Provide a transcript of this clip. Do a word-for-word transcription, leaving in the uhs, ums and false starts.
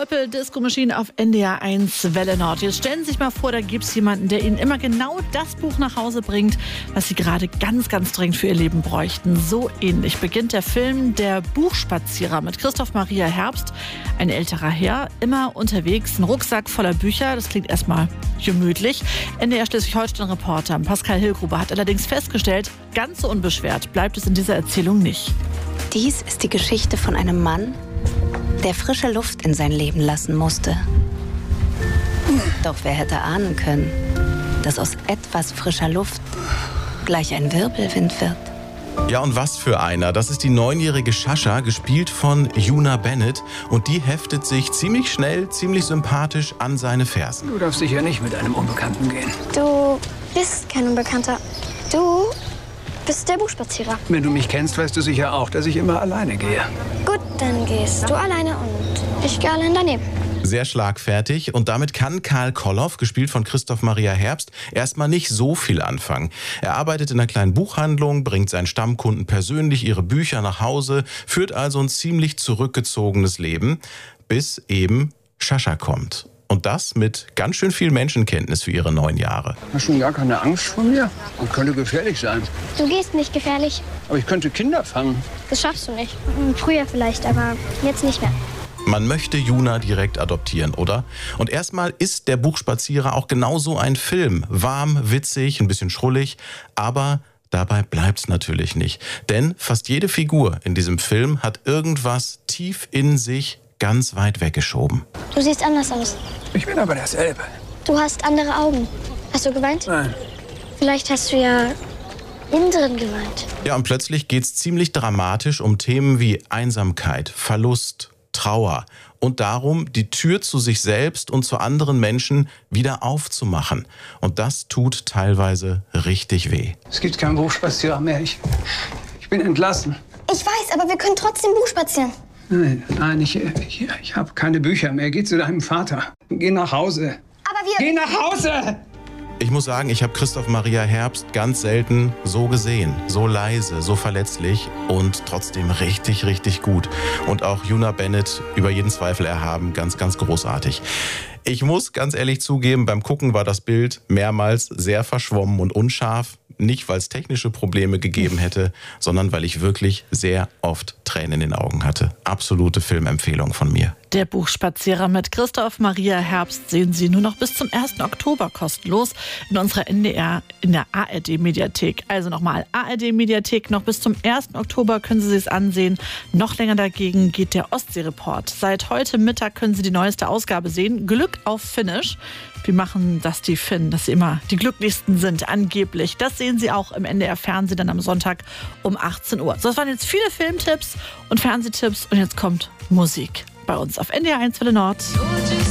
Purple Disco Machine auf N D R eins Welle Nord. Jetzt stellen Sie sich mal vor, da gibt es jemanden, der Ihnen immer genau das Buch nach Hause bringt, was Sie gerade ganz, ganz dringend für Ihr Leben bräuchten. So ähnlich beginnt der Film Der Buchspazierer mit Christoph Maria Herbst. Ein älterer Herr, immer unterwegs, ein Rucksack voller Bücher. Das klingt erstmal gemütlich. N D R Schleswig-Holstein-Reporter Pascal Hillgruber hat allerdings festgestellt, ganz so unbeschwert bleibt es in dieser Erzählung nicht. Dies ist die Geschichte von einem Mann, der frische Luft in sein Leben lassen musste. Doch wer hätte ahnen können, dass aus etwas frischer Luft gleich ein Wirbelwind wird? Ja, und was für einer. Das ist die neunjährige Sascha, gespielt von Juna Bennett. Und die heftet sich ziemlich schnell, ziemlich sympathisch an seine Fersen. Du darfst sicher nicht mit einem Unbekannten gehen. Du bist kein Unbekannter. Du bist der Buchspazierer. Wenn du mich kennst, weißt du sicher auch, dass ich immer alleine gehe. Gut, dann gehst du alleine und ich gehe allein daneben. Sehr schlagfertig, und damit kann Karl Koloff, gespielt von Christoph Maria Herbst, erstmal nicht so viel anfangen. Er arbeitet in einer kleinen Buchhandlung, bringt seinen Stammkunden persönlich ihre Bücher nach Hause, führt also ein ziemlich zurückgezogenes Leben, bis eben Sascha kommt. Und das mit ganz schön viel Menschenkenntnis für ihre neun Jahre. Hast du gar keine Angst vor mir? Das könnte gefährlich sein. Du gehst nicht gefährlich. Aber ich könnte Kinder fangen. Das schaffst du nicht. Früher vielleicht, aber jetzt nicht mehr. Man möchte Juna direkt adoptieren, oder? Und erstmal ist Der Buchspazierer auch genauso ein Film. Warm, witzig, ein bisschen schrullig, aber dabei bleibt's natürlich nicht. Denn fast jede Figur in diesem Film hat irgendwas tief in sich ganz weit weggeschoben. Du siehst anders aus. Ich bin aber derselbe. Du hast andere Augen. Hast du geweint? Nein. Vielleicht hast du ja innen drin geweint. Ja, und plötzlich geht's ziemlich dramatisch um Themen wie Einsamkeit, Verlust, Trauer und darum, die Tür zu sich selbst und zu anderen Menschen wieder aufzumachen. Und das tut teilweise richtig weh. Es gibt keinen Buchspazierer mehr. Ich, ich bin entlassen. Ich weiß, aber wir können trotzdem Buch spazieren. Nein, nein, ich, ich, ich habe keine Bücher mehr. Geh zu deinem Vater. Geh nach Hause. Aber wir... Geh nach Hause! Ich muss sagen, ich habe Christoph Maria Herbst ganz selten so gesehen. So leise, so verletzlich und trotzdem richtig, richtig gut. Und auch Juna Bennett über jeden Zweifel erhaben. Ganz, ganz großartig. Ich muss ganz ehrlich zugeben, beim Gucken war das Bild mehrmals sehr verschwommen und unscharf. Nicht, weil es technische Probleme gegeben hätte, sondern weil ich wirklich sehr oft Tränen in den Augen hatte. Absolute Filmempfehlung von mir. Der Buchspazierer mit Christoph Maria Herbst sehen Sie nur noch bis zum ersten Oktober kostenlos in unserer N D R, in der A R D-Mediathek. Also nochmal, A R D-Mediathek, noch bis zum ersten Oktober können Sie es ansehen. Noch länger dagegen geht der Ostsee-Report. Seit heute Mittag können Sie die neueste Ausgabe sehen. Glück auf Finnisch. Wie machen das die Finnen, dass sie immer die glücklichsten sind, angeblich. Das sehen Sie auch im N D R-Fernsehen dann am Sonntag um achtzehn Uhr. So, das waren jetzt viele Filmtipps und Fernsehtipps und jetzt kommt Musik bei uns auf N D R eins Welle Nord.